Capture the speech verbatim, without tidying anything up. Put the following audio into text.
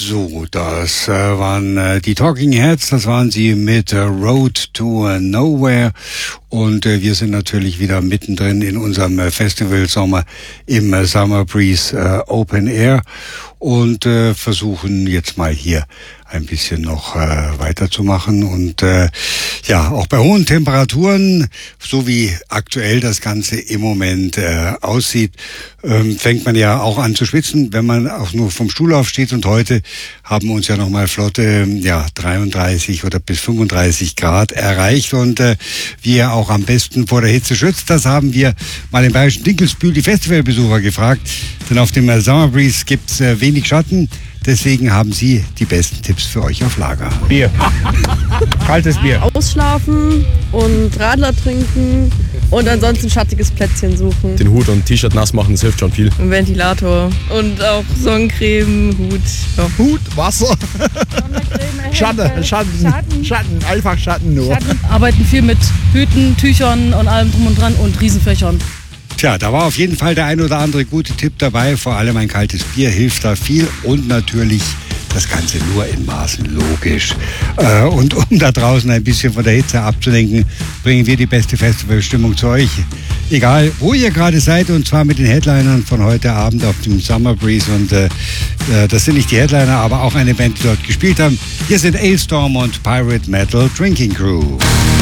So, das äh, waren äh, die Talking Heads, das waren sie mit äh, Road to äh, Nowhere und äh, wir sind natürlich wieder mittendrin in unserem äh, Festival Sommer im äh, Summer Breeze äh, Open Air und äh, versuchen jetzt mal hier ein bisschen noch äh, weiterzumachen und äh, ja, auch bei hohen Temperaturen, so wie aktuell das Ganze im Moment äh, aussieht, ähm, fängt man ja auch an zu schwitzen, wenn man auch nur vom Stuhl aufsteht und heute haben uns ja nochmal flotte ja dreiunddreißig oder bis fünfunddreißig Grad erreicht und äh, wie ihr auch am besten vor der Hitze schützt, das haben wir mal im Bayerischen Dinkelsbühl die Festivalbesucher gefragt, denn auf dem Summer Breeze gibt's äh, wenig Schatten. Deswegen haben sie die besten Tipps für euch auf Lager. Bier. Kaltes Bier. Ausschlafen und Radler trinken und ansonsten schattiges Plätzchen suchen. Den Hut und T-Shirt nass machen, das hilft schon viel. Ein Ventilator und auch Sonnencreme, Hut. Ja. Hut, Wasser. Schatten, Schatten, Schatten, Schatten, einfach Schatten nur. Schatten. Arbeiten viel mit Hüten, Tüchern und allem drum und dran und Riesenfächern. Tja, da war auf jeden Fall der ein oder andere gute Tipp dabei. Vor allem ein kaltes Bier hilft da viel und natürlich das Ganze nur in Maßen, logisch. Äh, und um da draußen ein bisschen von der Hitze abzulenken, bringen wir die beste Festivalstimmung zu euch. Egal, wo ihr gerade seid, und zwar mit den Headlinern von heute Abend auf dem Summer Breeze. Und äh, das sind nicht die Headliner, aber auch eine Band, die dort gespielt haben. Hier sind Alestorm und Pirate Metal Drinking Crew.